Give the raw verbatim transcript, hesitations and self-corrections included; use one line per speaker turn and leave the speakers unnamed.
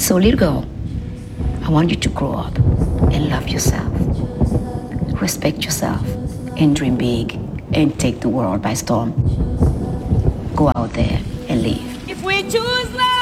So, little girl, I want you to grow up and love yourself, respect yourself, and dream big and take the world by storm. Go out there and live.
If we choose love.